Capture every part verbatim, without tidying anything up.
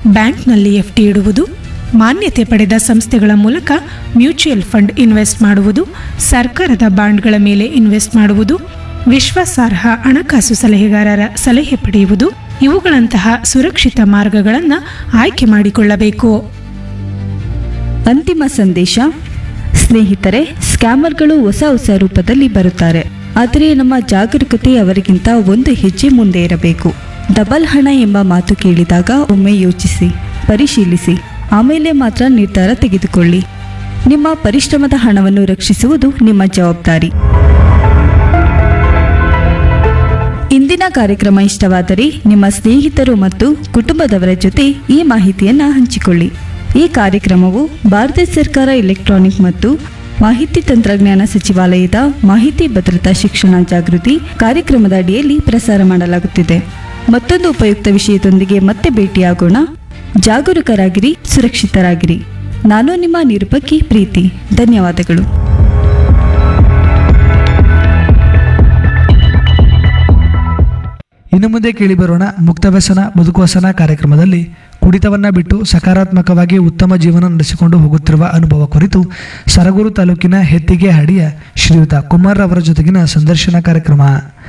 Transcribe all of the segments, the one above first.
ಬ್ಯಾಂಕ್ನಲ್ಲಿ ಎಫ್ಡಿ ಇಡುವುದು, ಮಾನ್ಯತೆ ಪಡೆದ ಸಂಸ್ಥೆಗಳ ಮೂಲಕ ಮ್ಯೂಚುಯಲ್ ಫಂಡ್ ಇನ್ವೆಸ್ಟ್ ಮಾಡುವುದು, ಸರ್ಕಾರದ ಬಾಂಡ್ಗಳ ಮೇಲೆ ಇನ್ವೆಸ್ಟ್ ಮಾಡುವುದು, ವಿಶ್ವಾಸಾರ್ಹ ಹಣಕಾಸು ಸಲಹೆಗಾರರ ಸಲಹೆ ಪಡೆಯುವುದು ಇವುಗಳಂತಹ ಸುರಕ್ಷಿತ ಮಾರ್ಗಗಳನ್ನು ಆಯ್ಕೆ ಮಾಡಿಕೊಳ್ಳಬೇಕು. ಅಂತಿಮ ಸಂದೇಶ: ಸ್ನೇಹಿತರೆ, ಸ್ಕ್ಯಾಮರ್ಗಳು ಹೊಸ ಹೊಸ ರೂಪದಲ್ಲಿ ಬರುತ್ತಾರೆ. ಆದರೆ ನಮ್ಮ ಜಾಗರೂಕತೆ ಅವರಿಗಿಂತ ಒಂದು ಹೆಜ್ಜೆ ಮುಂದೆ ಇರಬೇಕು. ಡಬಲ್ ಹಣ ಎಂಬ ಮಾತು ಕೇಳಿದಾಗ ಒಮ್ಮೆ ಯೋಚಿಸಿ, ಪರಿಶೀಲಿಸಿ, ಆಮೇಲೆ ಮಾತ್ರ ನಿರ್ಧಾರ ತೆಗೆದುಕೊಳ್ಳಿ. ನಿಮ್ಮ ಪರಿಶ್ರಮದ ಹಣವನ್ನು ರಕ್ಷಿಸುವುದು ನಿಮ್ಮ ಜವಾಬ್ದಾರಿ. ಇಂದಿನ ಕಾರ್ಯಕ್ರಮ ಇಷ್ಟವಾದರೆ ನಿಮ್ಮ ಸ್ನೇಹಿತರು ಮತ್ತು ಕುಟುಂಬದವರ ಜೊತೆ ಈ ಮಾಹಿತಿಯನ್ನು ಹಂಚಿಕೊಳ್ಳಿ. ಈ ಕಾರ್ಯಕ್ರಮವು ಭಾರತ ಸರ್ಕಾರ ಎಲೆಕ್ಟ್ರಾನಿಕ್ ಮತ್ತು ಮಾಹಿತಿ ತಂತ್ರಜ್ಞಾನ ಸಚಿವಾಲಯದ ಮಾಹಿತಿ ಭದ್ರತಾ ಶಿಕ್ಷಣ ಜಾಗೃತಿ ಕಾರ್ಯಕ್ರಮದ ಅಡಿಯಲ್ಲಿ ಪ್ರಸಾರ ಮಾಡಲಾಗುತ್ತಿದೆ. ಮತ್ತೊಂದು ಉಪಯುಕ್ತ ವಿಷಯದೊಂದಿಗೆ ಮತ್ತೆ ಭೇಟಿಯಾಗೋಣ. ಜಾಗರೂಕರಾಗಿರಿ, ಸುರಕ್ಷಿತರಾಗಿರಿ. ನಾನು ನಿಮ್ಮ ನಿರೂಪಕಿ ಪ್ರೀತಿ. ಧನ್ಯವಾದಗಳು. ಇನ್ನು ಮುಂದೆ ಕೇಳಿಬರೋಣ ಮುಕ್ತವ್ಯಸನ ಬದುಕುವಸನ ಕಾರ್ಯಕ್ರಮದಲ್ಲಿ ಕುಡಿತವನ್ನ ಬಿಟ್ಟು ಸಕಾರಾತ್ಮಕವಾಗಿ ಉತ್ತಮ ಜೀವನ ನಡೆಸಿಕೊಂಡು ಹೋಗುತ್ತಿರುವ ಅನುಭವ ಕುರಿತು ಸರಗೂರು ತಾಲೂಕಿನ ಹೆತ್ತಿಗೆ ಹಡಿಯ ಶ್ರೀಯುತ ಕುಮಾರ್ ಅವರ ಜೊತೆಗಿನ ಸಂದರ್ಶನ ಕಾರ್ಯಕ್ರಮ.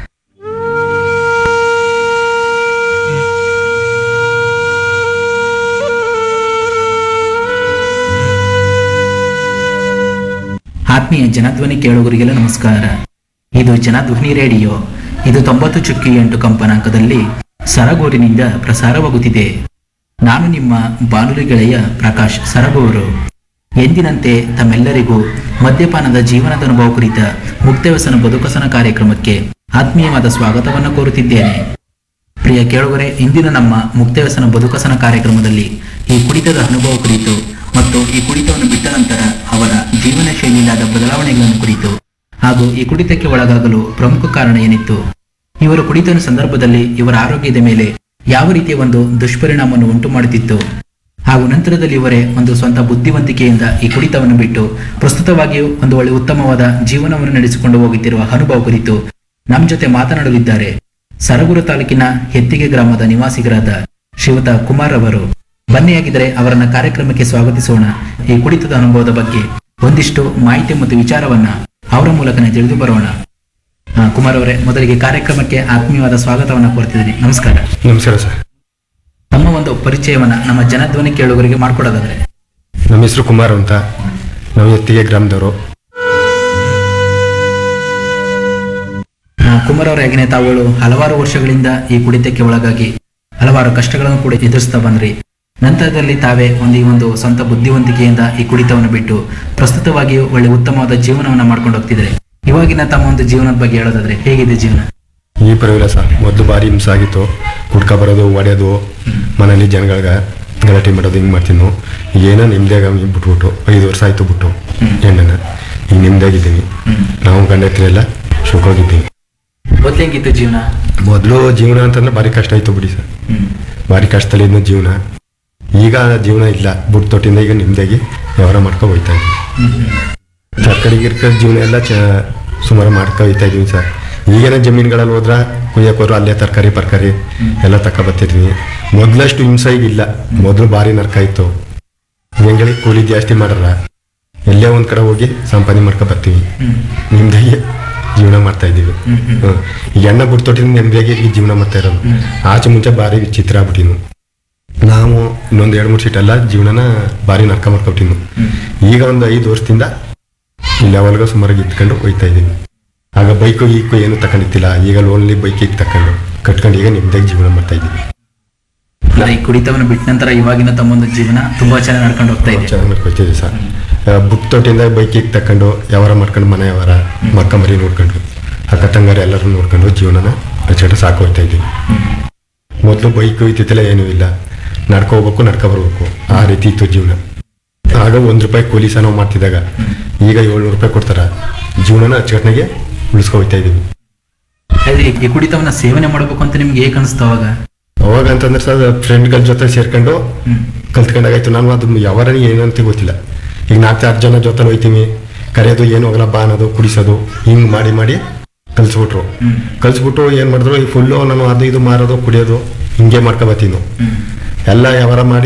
ಆತ್ಮೀಯ ಜನಧ್ವನಿ ಕೇಳುಗರಿಗೆಲ್ಲ ನಮಸ್ಕಾರ. ಇದು ಜನಧ್ವನಿ ರೇಡಿಯೋ. ಇದು ತೊಂಬತ್ತು ಚುಕ್ಕಿ ಎಂಟು ಕಂಪನಾಂಕದಲ್ಲಿ ಸರಗೂರಿನಿಂದ ಪ್ರಸಾರವಾಗುತ್ತಿದೆ. ನಾನು ನಿಮ್ಮ ಬಾನುಲಿ ಗೆಳೆಯ ಪ್ರಕಾಶ್ ಸರಗೂರು. ಎಂದಿನಂತೆ ತಮ್ಮೆಲ್ಲರಿಗೂ ಮದ್ಯಪಾನದ ಜೀವನದ ಅನುಭವ ಕುರಿತ ಮುಕ್ತವ್ಯಸನ ಬದುಕಸನ ಕಾರ್ಯಕ್ರಮಕ್ಕೆ ಆತ್ಮೀಯವಾದ ಸ್ವಾಗತವನ್ನು ಕೋರುತ್ತಿದ್ದೇನೆ. ಪ್ರಿಯ ಕೇಳುಗರೆ, ಇಂದಿನ ನಮ್ಮ ಮುಕ್ತವ್ಯಸನ ಬದುಕಸನ ಕಾರ್ಯಕ್ರಮದಲ್ಲಿ ಈ ಕುಡಿತದ ಅನುಭವ ಕುರಿತು ಮತ್ತು ಈ ಕುಡಿತವನ್ನು ಬಿಟ್ಟ ನಂತರ ಅವರ ಜೀವನ ಶೈಲಿಯಾದ ಬದಲಾವಣೆಗಳನ್ನು ಕುರಿತು ಹಾಗೂ ಈ ಕುಡಿತಕ್ಕೆ ಒಳಗಾಗಲು ಪ್ರಮುಖ ಕಾರಣ ಏನಿತ್ತು, ಇವರು ಕುಡಿತದ ಸಂದರ್ಭದಲ್ಲಿ ಇವರ ಆರೋಗ್ಯದ ಮೇಲೆ ಯಾವ ರೀತಿಯ ಒಂದು ದುಷ್ಪರಿಣಾಮವನ್ನು ಉಂಟು ಮಾಡುತ್ತಿತ್ತು ಹಾಗೂ ನಂತರದಲ್ಲಿ ಇವರೇ ಒಂದು ಸ್ವಂತ ಬುದ್ಧಿವಂತಿಕೆಯಿಂದ ಈ ಕುಡಿತವನ್ನು ಬಿಟ್ಟು ಪ್ರಸ್ತುತವಾಗಿಯೂ ಒಂದು ಒಳ್ಳೆ ಉತ್ತಮವಾದ ಜೀವನವನ್ನು ನಡೆಸಿಕೊಂಡು ಹೋಗುತ್ತಿರುವ ಅನುಭವ ಕುರಿತು ನಮ್ಮ ಜೊತೆ ಮಾತನಾಡಲಿದ್ದಾರೆ ಸರಗೂರು ತಾಲೂಕಿನ ಹೆತ್ತಿಗೆ ಗ್ರಾಮದ ನಿವಾಸಿಗರಾದ ಶ್ರೀಯುತ ಕುಮಾರ್ ಅವರು. ಬನ್ನಿಯಾಗಿದ್ದರೆ ಅವರನ್ನ ಕಾರ್ಯಕ್ರಮಕ್ಕೆ ಸ್ವಾಗತಿಸೋಣ. ಈ ಕುಡಿತದ ಅನುಭವದ ಬಗ್ಗೆ ಒಂದಿಷ್ಟು ಮಾಹಿತಿ ಮತ್ತು ವಿಚಾರವನ್ನ ಅವರ ಮೂಲಕನೇ ತಿಳಿದು ಬರೋಣ. ಕುಮಾರ್ ಅವರೇ, ಮೊದಲಿಗೆ ಕಾರ್ಯಕ್ರಮಕ್ಕೆ ಆತ್ಮೀಯವಾದ ಸ್ವಾಗತವನ್ನ ಕೋರ್ತಿದ್ದೀನಿ. ನಮಸ್ಕಾರ. ನಮಸ್ಕಾರ ಸರ್. ತಮ್ಮ ಒಂದು ಪರಿಚಯವನ್ನ ನಮ್ಮ ಜನಧ್ವನಿ ಕೇಳುಗರಿಗೆ ಮಾಡ್ಕೊಡೋದಾದ್ರೆ? ನಮ್ಮ ಹೆಸರು ಕುಮಾರ್ ಅಂತ, ನಾವು ಎತ್ತಿಗೆ ಗ್ರಾಮದವರು. ಕುಮಾರ್ ಅವರ ಹೇಗೆ ತಾವುಗಳು ಹಲವಾರು ವರ್ಷಗಳಿಂದ ಈ ಕುಡಿತಕ್ಕೆ ಒಳಗಾಗಿ ಹಲವಾರು ಕಷ್ಟಗಳನ್ನು ಕೂಡ ಎದುರಿಸ್ತಾ ಬಂದ್ರಿ. ನಂತರದಲ್ಲಿ ತಾವೇ ಒಂದು ಈ ಒಂದು ಸ್ವಂತ ಬುದ್ಧಿವಂತಿಕೆಯಿಂದ ಈ ಕುಡಿತವನ್ನು ಬಿಟ್ಟು ಪ್ರಸ್ತುತವಾಗಿಯೂ ಒಳ್ಳೆ ಉತ್ತಮವಾದ ಜೀವನವನ್ನ ಮಾಡ್ಕೊಂಡು ಹೋಗ್ತಿದ್ರೆ, ಇವಾಗಿನ ತಮ್ಮ ಒಂದು ಜೀವನದ ಬಗ್ಗೆ ಹೇಳೋದಾದ್ರೆ ಹೇಗಿದೆ ಜೀವನ? ಈ ಪರವಾಗಿಲ್ಲ ಸರ್. ಮೊದಲು ಭಾರಿ ಹಿಂಸೆ ಆಗಿತ್ತು. ಕುಡ್ಕ ಬರೋದು, ಹೊಡೆಯೋದು, ಮನೇಲಿ ಜನಗಳಿಗೆ ಗಲಾಟೆ ಮಾಡೋದು, ಹಿಂಗೆ ಮಾಡ್ತೀನಿ. ಏನೋ ನಿಮ್ದಾಗ ಬಿಟ್ಬಿಟ್ಟು ಐದು ವರ್ಷ ಆಯ್ತು ಬಿಟ್ಟು ಹೆಣ್ಣನ ಈಗ ನಿಮ್ದಾಗಿದ್ದೀನಿ. ನಾವು ಗಂಡತ್ರ ಎಲ್ಲ ಸುಖವಾಗಿದ್ದೀವಿ. ಮೊದ್ಲು ಹೆಂಗಿತ್ತು ಜೀವನ? ಮೊದಲು ಜೀವನ ಅಂತಂದ್ರೆ ಭಾರಿ ಕಷ್ಟ ಆಯ್ತು ಬಿಡಿ ಸರ್. ಭಾರಿ ಕಷ್ಟದಲ್ಲಿ ಇದ್ದ ಜೀವನ. ಈಗ ಜೀವನ ಇಲ್ಲ, ಬುಟ್ಟು ತೊಟ್ಟಿಂದ ಈಗ ನಿಮ್ದಾಗಿ ವ್ಯವಹಾರ ಮಾಡ್ಕೊ ಹೋಗ್ತಾ ಇದ್ದೀವಿ. ತರಕಾರಿ ಗಿರ್ಕಾರಿ ಜೀವನ ಎಲ್ಲ ಚ ಸುಮಾರು ಮಾಡ್ಕೊ ಹೋಗ್ತಾ ಇದೀವಿ ಸರ್. ಈಗೇನ ಜಮೀನುಗಳಲ್ಲಿ ಹೋದ್ರ ಕುಯ್ಯಕೋರು ಅಲ್ಲೇ ತರಕಾರಿ ಪರ್ಕಾರಿ ಎಲ್ಲ ತಕ ಬರ್ತಿದ್ವಿ. ಮೊದಲಷ್ಟು ಹಿಂಸೆ ಈಗಿಲ್ಲ. ಮೊದಲು ಭಾರಿ ನರ್ಕ ಇತ್ತು. ಹೆಂಗಳಿ ಕೂಲಿ ಜಾಸ್ತಿ ಮಾಡಲ್ಲ, ಎಲ್ಲೇ ಒಂದ್ ಕಡೆ ಹೋಗಿ ಸಂಪಾದನೆ ಮಾಡ್ಕೊ ಬರ್ತೀವಿ. ನಿಮ್ದಾಗಿ ಜೀವನ ಮಾಡ್ತಾ ಇದ್ದೀವಿ. ಹ್ಮ್ ಈಗ ಎಣ್ಣೆ ಬಿಟ್ಟು ತೊಟ್ಟಿನ ನೆಮ್ಮದಿಯಾಗಿ ಈಗ ಜೀವನ ಮಾಡ್ತಾ ಇರೋದು. ಆಚೆ ಮುಂಚೆ ಭಾರಿ ವಿಚಿತ್ರ ಆಗ್ಬಿಟ್ಟಿನು. ನಾವು ಇನ್ನೊಂದು ಎರಡು ಮೂರು ಸೀಟ್ ಎಲ್ಲ ಜೀವನನ ಭಾರಿ ನರ್ಕ ಮಾಡ್ಕೊಬಿಟ್ಟಿನು. ಈಗ ಒಂದು ಐದು ವರ್ಷದಿಂದ ಈ ಲೆವೆಲ್ಗೆ ಸುಮಾರಾಗಿ ಇಟ್ಕೊಂಡು ಹೋಗ್ತಾ ಇದ್ದೀವಿ. ಆಗ ಬೈಕು ಗೀಕು ಏನು ತಕೊಂಡಿತ್ತಿಲ್ಲ. ಈಗ ಲೋನ್ಲಿ ಬೈಕ್ ಈಗ ತಕೊಂಡು ಕಟ್ಕೊಂಡು ಈಗ ನಿಮ್ದಾಗಿ ಜೀವನ ಮಾಡ್ತಾ ಇದ್ದೀವಿ. ಈ ಕುಡಿತವನ್ನು ಬಿಟ್ಟ ನಂತರ ಇವಾಗಿನ ತಮ್ಮೊಂದು ಜೀವನ ತುಂಬಾ ಚೆನ್ನಾಗಿ ನಡ್ಕೊಂಡು ಹೋಗ್ತಾ ಇದೆ. ಚೆನ್ನಾಗಿ ನಡ್ಕೊಳ್ತಿದ್ದೀವಿ ಸರ್. ಬುಕ್ ತೊಟ್ಟಿಂದ ಬೈಕಿಗೆ ತಕೊಂಡು ವ್ಯವಹಾರ ಮಾಡ್ಕೊಂಡು ಮನೆ ವ್ಯವಹಾರ ಮಕ್ಕ ಮರಿ ನೋಡ್ಕೊಂಡು ಅಕ್ಕ ತಂಗಾರ ಎಲ್ಲರೂ ನೋಡ್ಕೊಂಡು ಜೀವನನ ಅಚ್ಚಟ ಸಾಕು ಹೋಗ್ತಾ ಇದ್ದೀವಿ. ಮೊದಲು ಬೈಕು ಇತ್ತಿಲ್ಲ, ಏನೂ ಇಲ್ಲ. ನಡ್ಕೊ ಹೋಗ್ಬೇಕು, ನಡ್ಕೊ ಬರ್ಬೇಕು, ಆ ರೀತಿ ಇತ್ತು ಜೀವನ. ಆಗ ಒಂದು ರೂಪಾಯಿ ಕೂಲಿ ಸಹ ನಾವು ಮಾಡ್ತಿದ್ದಾಗ ಈಗ ಏಳ್ನೂರು ರೂಪಾಯಿ ಕೊಡ್ತಾರ. ಜೀವನನ ಅಚ್ಚುಕಟ್ನಾಗೆ ಉಳಿಸ್ಕೊ ಹೋಗ್ತಾ ಇದ್ದೀವಿ. ಈ ಕುಡಿತವನ್ನ ಸೇವನೆ ಮಾಡಬೇಕು ಅಂತ ನಿಮ್ಗೆ ಹೇಗೆ ಅನಿಸ್ತು ಅವಾಗ? ಅವಾಗ ಅಂತಂದ್ರೆ ಸರ್ ಫ್ರೆಂಡ್ಗಳ ಜೊತೆ ಸೇರ್ಕೊಂಡು ಕಲ್ತ್ಕೊಂಡಾಗಾಯ್ತು. ನಾನು ಅದು ಯಾವಾರ ಏನಂತ ಗೊತ್ತಿಲ್ಲ. ಈಗ ನಾಲ್ಕು ಆರು ಜನ ಜೊತೆ ಹೋಯ್ತೀವಿ, ಕರೆಯೋದು ಏನು ಹೋಗಲ್ಲ ಬಾ ಅನ್ನೋದು, ಕುಡಿಸೋದು, ಹಿಂಗೆ ಮಾಡಿ ಮಾಡಿ ಕಲ್ಸ್ಬಿಟ್ರು. ಕಲ್ಸ್ಬಿಟ್ಟು ಏನು ಮಾಡಿದ್ರು, ಈ ಫುಲ್ಲು ನಾನು ಅದು ಇದು ಮಾರೋದು ಕುಡಿಯೋದು ಹಿಂಗೆ ಮಾಡ್ಕೊಬತ್ತೀನಿ. ಎಲ್ಲ ವ್ಯವಹಾರ ಮಾಡಿ